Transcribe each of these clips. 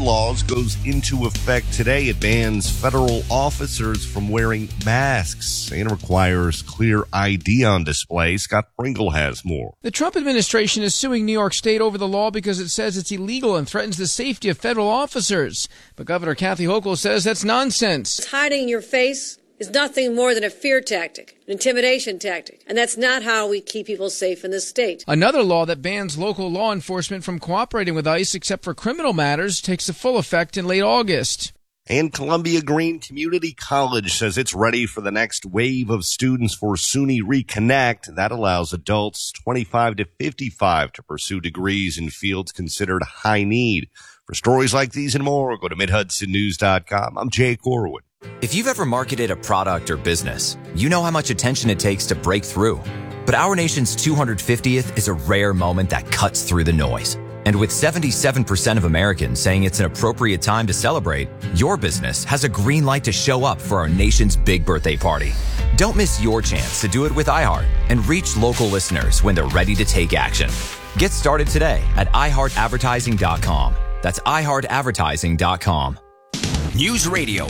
laws goes into effect today. It bans federal officers from wearing masks and requires clear ID on display. Scott Pringle has more. The Trump administration is suing New York State over the law because it says it's illegal and threatens the safety of federal officers. But Governor Kathy Hochul says that's nonsense. Hiding your face is nothing more than a fear tactic, an intimidation tactic. And that's not how we keep people safe in this state. Another law that bans local law enforcement from cooperating with ICE except for criminal matters takes full effect in late August. And Columbia Green Community College says it's ready for the next wave of students for SUNY Reconnect. That allows adults 25 to 55 to pursue degrees in fields considered high need. For stories like these and more, go to MidHudsonNews.com. I'm Jay Corwin. If you've ever marketed a product or business, you know how much attention it takes to break through. But our nation's 250th is a rare moment that cuts through the noise. And with 77% of Americans saying it's an appropriate time to celebrate, your business has a green light to show up for our nation's big birthday party. Don't miss your chance to do it with iHeart and reach local listeners when they're ready to take action. Get started today at iHeartAdvertising.com. That's iHeartAdvertising.com. News Radio,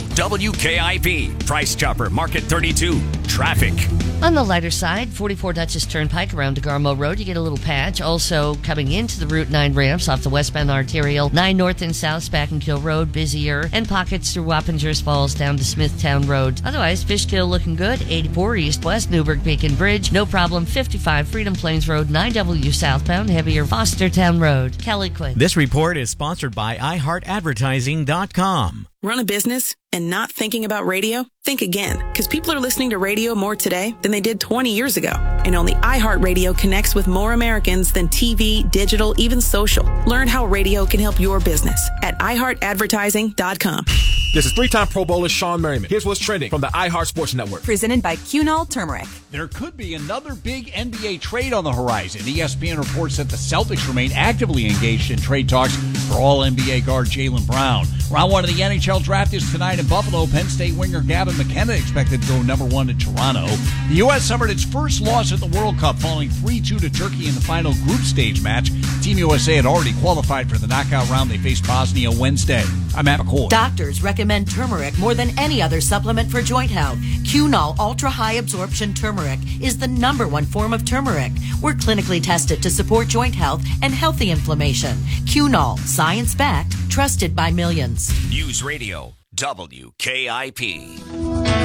WKIP, Price Chopper, Market 32, traffic. On the lighter side, 44 Dutchess Turnpike around DeGarmo Road, you get a little patch. Also coming into the Route 9 ramps off the westbound arterial, 9 north and south, Spackenkill Road, busier, and pockets through Wappingers Falls down to Smithtown Road. Otherwise, Fishkill looking good, 84 east-west, Newburgh Beacon Bridge, no problem, 55 Freedom Plains Road, 9W southbound, heavier Fostertown Road. Kelly Quinn. This report is sponsored by iHeartAdvertising.com. Run a business and not thinking about radio? Think again, because people are listening to radio more today than they did 20 years ago. And only iHeartRadio connects with more Americans than TV, digital, even social. Learn how radio can help your business at iHeartAdvertising.com. This is three-time Pro Bowler Sean Merriman. Here's what's trending from the iHeart Sports Network. Presented by Cunol Turmeric. There could be another big NBA trade on the horizon. ESPN reports that the Celtics remain actively engaged in trade talks for All-NBA guard Jaylen Brown. Round one of the NHL draft is tonight in Buffalo. Penn State winger Gavin McKenna expected to go number one to Toronto. The U.S. suffered its first loss at the World Cup, falling 3-2 to Turkey in the final group stage match. Team USA had already qualified for the knockout round. They faced Bosnia Wednesday. I'm Matt McCoy. Doctors recommend turmeric more than any other supplement for joint health. Cunol Ultra High Absorption Turmeric is the #1 form of turmeric. We're clinically tested to support joint health and healthy inflammation. Cunol, science-backed, trusted by millions. News Radio, WKIP.